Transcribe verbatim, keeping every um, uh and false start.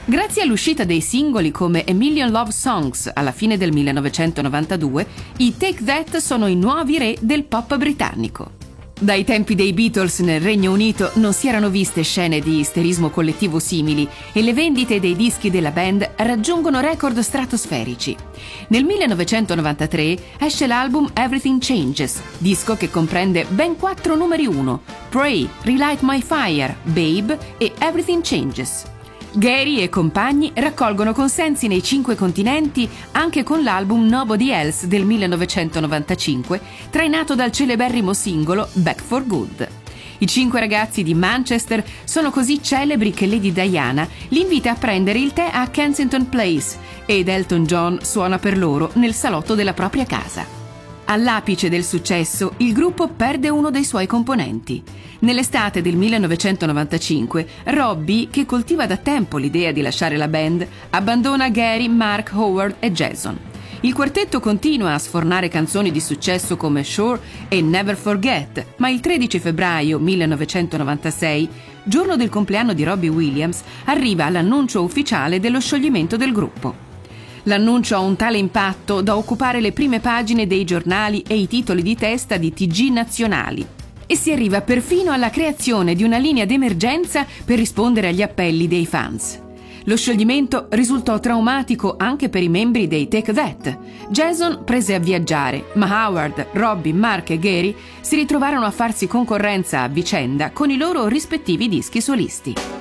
Grazie all'uscita dei singoli come A Million Love Songs alla fine del millenovecentonovantadue, i Take That sono i nuovi re del pop britannico. Dai tempi dei Beatles nel Regno Unito non si erano viste scene di isterismo collettivo simili e le vendite dei dischi della band raggiungono record stratosferici. Nel millenovecentonovantatré esce l'album Everything Changes, disco che comprende ben quattro numeri uno: Pray, Relight My Fire, Babe e Everything Changes. Gary e compagni raccolgono consensi nei cinque continenti anche con l'album Nobody Else del millenovecentonovantacinque, trainato dal celeberrimo singolo Back for Good. I cinque ragazzi di Manchester sono così celebri che Lady Diana li invita a prendere il tè a Kensington Place ed Elton John suona per loro nel salotto della propria casa. All'apice del successo, il gruppo perde uno dei suoi componenti. Nell'estate del millenovecentonovantacinque, Robbie, che coltiva da tempo l'idea di lasciare la band, abbandona Gary, Mark, Howard e Jason. Il quartetto continua a sfornare canzoni di successo come Sure e Never Forget, ma il tredici febbraio millenovecentonovantasei, giorno del compleanno di Robbie Williams, arriva l'annuncio ufficiale dello scioglimento del gruppo. L'annuncio ha un tale impatto da occupare le prime pagine dei giornali e i titoli di testa di T G nazionali. E si arriva perfino alla creazione di una linea d'emergenza per rispondere agli appelli dei fans. Lo scioglimento risultò traumatico anche per i membri dei Take That. Jason prese a viaggiare, ma Howard, Robbie, Mark e Gary si ritrovarono a farsi concorrenza a vicenda con i loro rispettivi dischi solisti.